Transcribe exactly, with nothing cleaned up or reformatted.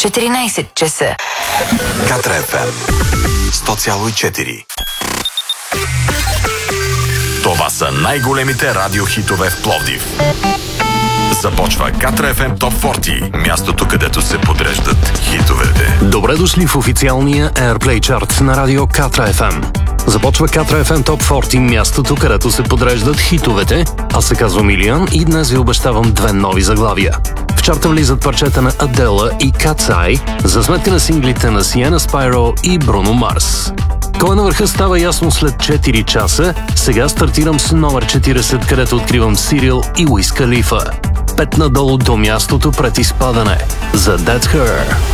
четиринайсет часа. Катра еф ем сто цяло и четири. Това са най-големите радиохитове в Пловдив. Започва Катра еф ем Топ сорок, мястото, където се подреждат хитовете. Добре дошли в официалния Airplay чарт на радио Катра еф ем. Започва Катра еф ем Топ сорок, мястото, където се подреждат хитовете. Аз се казвам Илиан и днес ви обещавам две нови заглавия. В чарта влизат парчета на Адела и Кацай, за сметка на синглите на Сиена Спайро и Бруно Марс. Кой на върха става ясно след четири часа. Сега стартирам с номер четирийсет, където откривам Сирил и Уиз Калифа. Пет надолу до мястото пред изпадане за That's Her.